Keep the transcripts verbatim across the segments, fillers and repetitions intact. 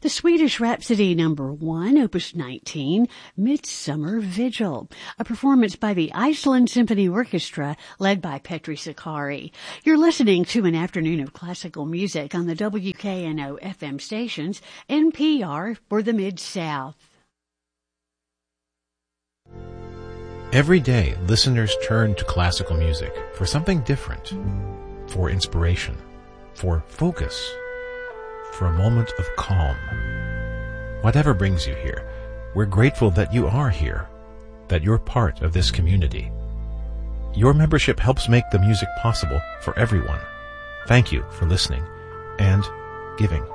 the Swedish Rhapsody number one, opus nineteen, Midsummer Vigil, a performance by the Iceland Symphony Orchestra led by Petri Sakari. You're listening to an afternoon of classical music on the W K N O F M stations, N P R for the Mid-South. Every day, listeners turn to classical music for something different, for inspiration, for focus, for a moment of calm. Whatever brings you here, we're grateful that you are here, that you're part of this community. Your membership helps make the music possible for everyone. Thank you for listening and giving.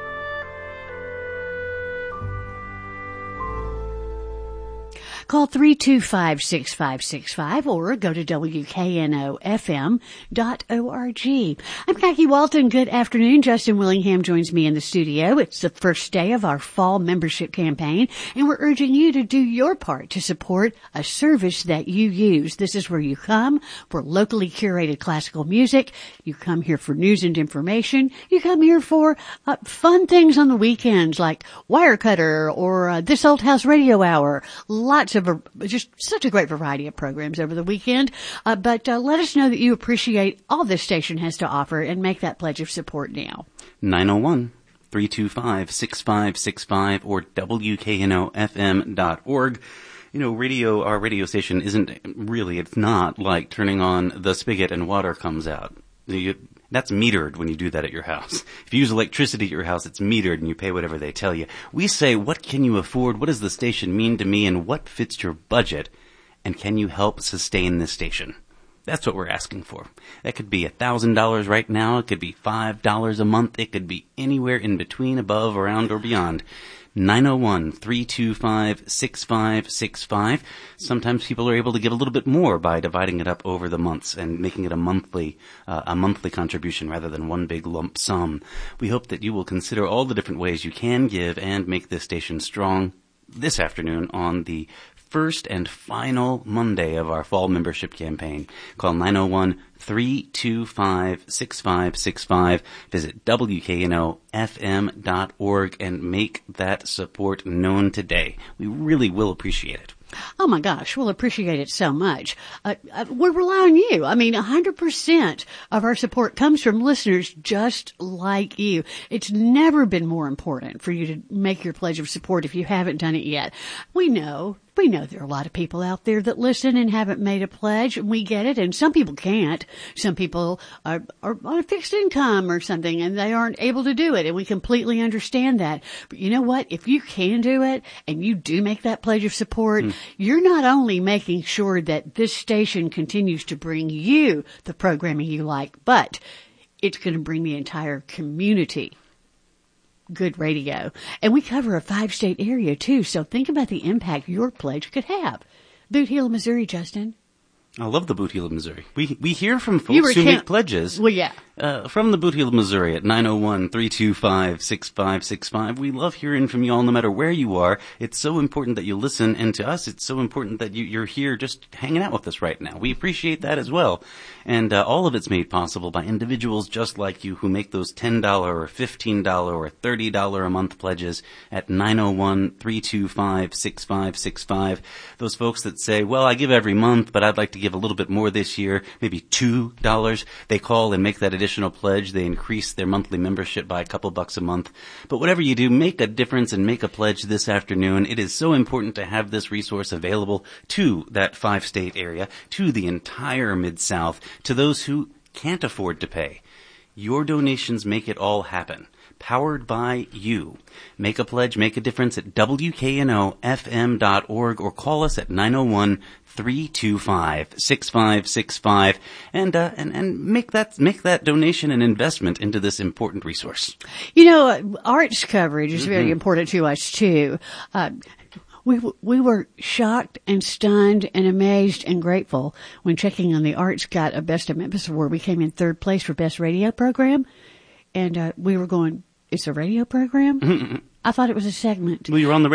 Call three two five, six five six five or go to W K N O F M dot org. I'm Khaki Walton. Good afternoon. Justin Willingham joins me in the studio. It's the first day of our fall membership campaign, and we're urging you to do your part to support a service that you use. This is where you come for locally curated classical music. You come here for news and information. You come here for uh, fun things on the weekends like Wirecutter or uh, This Old House Radio Hour. Lots of a, just such a great variety of programs over the weekend. Uh, but uh, let us know that you appreciate all this station has to offer and make that pledge of support now. nine oh one, three two five, six five six five or W K N O F M dot org. You know, radio, our radio station isn't really, it's not like turning on the spigot and water comes out. You, That's metered when you do that at your house. If you use electricity at your house, it's metered and you pay whatever they tell you. We say, what can you afford? What does the station mean to me? And what fits your budget? And can you help sustain this station? That's what we're asking for. That could be one thousand dollars right now. It could be five dollars a month. It could be anywhere in between, above, around, or beyond. nine oh one, three two five, six five six five. Sometimes people are able to give a little bit more by dividing it up over the months and making it a monthly, uh, a monthly contribution rather than one big lump sum. We hope that you will consider all the different ways you can give and make this station strong this afternoon on the first and final Monday of our fall membership campaign. Call nine oh one, three two five, six five six five. Visit W K N O F M dot org and make that support known today. We really will appreciate it. Oh my gosh, we'll appreciate it so much. Uh, uh, we rely on you. I mean, one hundred percent of our support comes from listeners just like you. It's never been more important for you to make your pledge of support if you haven't done it yet. We know. We know there are a lot of people out there that listen and haven't made a pledge, and we get it, and some people can't. Some people are, are on a fixed income or something, and they aren't able to do it, and we completely understand that. But you know what? If you can do it, and you do make that pledge of support, mm. you're not only making sure that this station continues to bring you the programming you like, but it's going to bring the entire community good radio. And we cover a five-state area, too, so think about the impact your pledge could have. Boot Heel, Missouri, Justin. I love the Boot Heel of Missouri. We we hear from folks who can- make pledges. Well, yeah. Uh, from the Boot Heel of Missouri at nine oh one, three two five, six five six five. We love hearing from you all no matter where you are. It's so important that you listen, and to us it's so important that you, you're here just hanging out with us right now. We appreciate that as well. And uh, all of it's made possible by individuals just like you who make those ten dollars or fifteen dollars or thirty dollars a month pledges at nine oh one, three two five, six five six five. Those folks that say, well, I give every month, but I'd like to give a little bit more this year, maybe two dollars. They call and make that additional pledge. They increase their monthly membership by a couple bucks a month. But whatever you do, make a difference and make a pledge this afternoon. It is so important to have this resource available to that five-state area, to the entire Mid-South, to those who can't afford to pay. Your donations make it all happen. Powered by you. Make a pledge, make a difference at W K N O F M dot org or call us at nine oh one, three two five, six five six five and uh, and and make that make that donation an investment into this important resource. You know, uh, arts coverage is very mm-hmm. important to us too. Uh, We we were shocked and stunned and amazed and grateful when checking on the Arts got a Best of Memphis Award. We came in third place for Best Radio Program, and uh, we were going, it's a radio program? Mm-hmm. I thought it was a segment. Well, you're on the radio.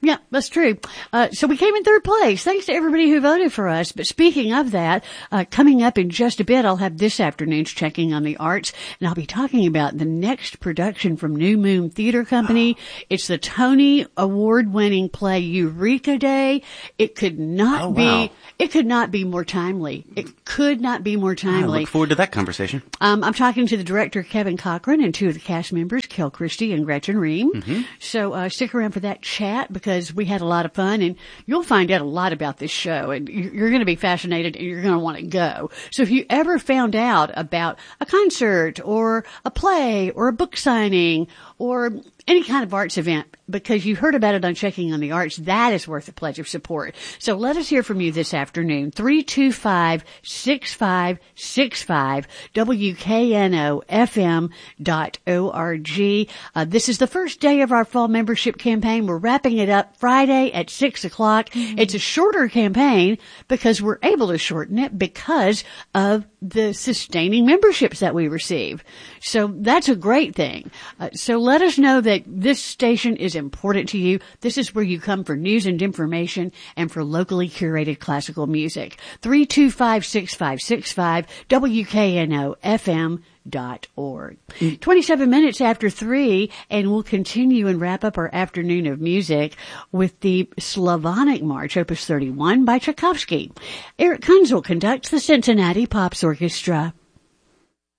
Yeah, that's true. Uh, so we came in third place. Thanks to everybody who voted for us. But speaking of that, uh, coming up in just a bit, I'll have this afternoon's Checking on the Arts, and I'll be talking about the next production from New Moon Theater Company. It's the Tony Award-winning play Eureka Day. It could not Oh, wow. be, it could not be more timely. It could not be more I timely. look forward to that conversation. Um, I'm talking to the director, Kevin Cochran, and two of the cast members, Kel Christie and Gretchen Ream. Mm-hmm. So uh, stick around for that chat because we had a lot of fun, and you'll find out a lot about this show, and you're going to be fascinated, and you're going to want to go. So if you ever found out about a concert or a play or a book signing or any kind of arts event because you heard about it on Checking on the Arts, that is worth a pledge of support. So let us hear from you this afternoon. three two five, six five six five, W K N O F M dot org. Uh, this is the first day of our fall membership campaign. We're wrapping it up Friday at six o'clock. Mm-hmm. It's a shorter campaign because we're able to shorten it because of the sustaining memberships that we receive. So that's a great thing. Uh, so let us know that this station is important to you. This is where you come for news and information and for locally curated classical music. three two five, six five six five, W K N O F M dot org. twenty-seven minutes after three, and we'll continue and wrap up our afternoon of music with the Slavonic March, Opus thirty-one by Tchaikovsky. Eric Kunzel conducts the Cincinnati Pops Orchestra.